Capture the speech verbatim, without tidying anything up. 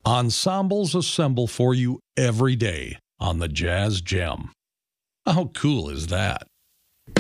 Ensembles assemble for you every day on the Jazz Gem. How cool is that?